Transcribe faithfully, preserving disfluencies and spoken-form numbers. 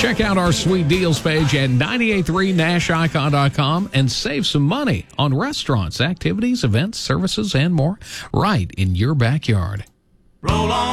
Check out our sweet deals page at nine eight three nash icon dot com and save some money on restaurants, activities, events, services, and more right in your backyard. Roll on.